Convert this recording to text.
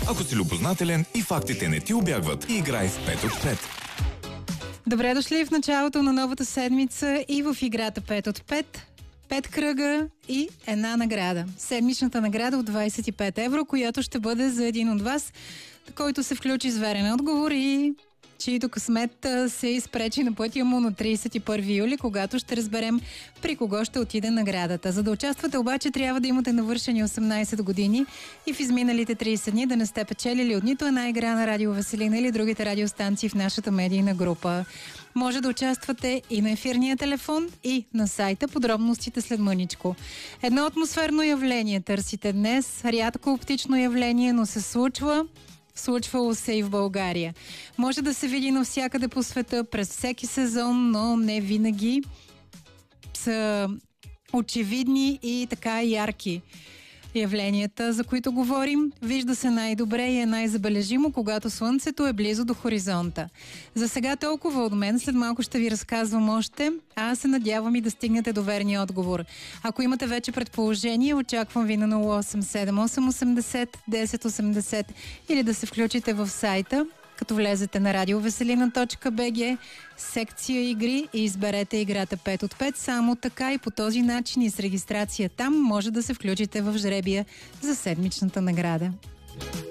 Ако си любознателен и фактите не ти убягват, играй в 5 от 5. Добре дошли в началото на новата седмица и в играта 5 от 5. 5 кръга и една награда. Седмичната награда от 25 евро, която ще бъде за един от вас, който се включи с верен отговор и чието късмет се изпречи на пътя му на 31 юли, когато ще разберем при кого ще отиде наградата. За да участвате обаче, трябва да имате навършени 18 години и в изминалите 30 дни да не сте печелили от нито една игра на Радио Веселина или другите радиостанции в нашата медийна група. Може да участвате и на ефирния телефон, и на сайта. Подробностите след мъничко. Едно атмосферно явление търсите днес. Рядко оптично явление, но се случва. Случвало се и в България. Може да се види навсякъде по света, през всеки сезон, но не винаги са очевидни и така ярки явленията, за които говорим. Вижда се най-добре и е най-забележимо, когато слънцето е близо до хоризонта. За сега толкова от мен, след малко ще ви разказвам още, а аз се надявам и да стигнете до верния отговор. Ако имате вече предположение, очаквам ви на 0878 80 1080 или да се включите в сайта, като влезете на radioveselina.bg, секция игри и изберете играта 5 от 5. Само така и по този начин и с регистрация там може да се включите в жребия за седмичната награда.